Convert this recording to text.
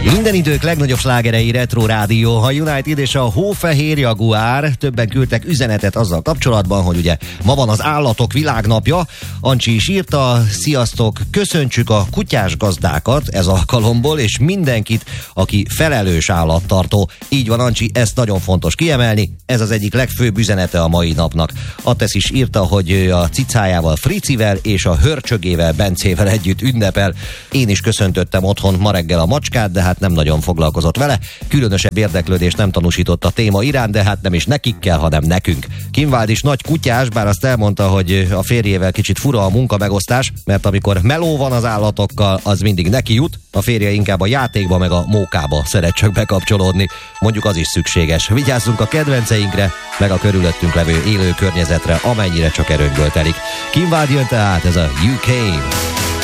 Minden idők legnagyobb slágerei Retro Rádió, a United és a Hófehér Jaguár. Többen küldtek üzenetet azzal kapcsolatban, hogy ugye ma van az Állatok Világnapja. Ancsi is írta: sziasztok, köszöntsük a kutyás gazdákat ez alkalomból, és mindenkit, aki felelős állattartó. Így van, Ancsi, ezt nagyon fontos kiemelni, ez az egyik legfőbb üzenete a mai napnak. Attesz is írta, hogy a cicájával Fricivel és a hörcsögével Bencével együtt ünnepel. Én is köszöntöttem otthon ma reggel a macskát, de hát nem nagyon foglalkozott vele. Különösebb érdeklődést nem tanúsított a téma iránt, de hát nem is nekik kell, hanem nekünk. Kimváld is nagy kutyás, bár azt elmondta, hogy a férjével kicsit fura a munkamegosztás, mert amikor meló van az állatokkal, az mindig neki jut, a férje inkább a játékba meg a mókába szeret csak bekapcsolódni. Mondjuk az is szükséges. Vigyázzunk a kedvenceinkre, meg a körülöttünk levő élő környezetre, amennyire csak erőnkből telik. Kimváld jön tehát, ez a UK.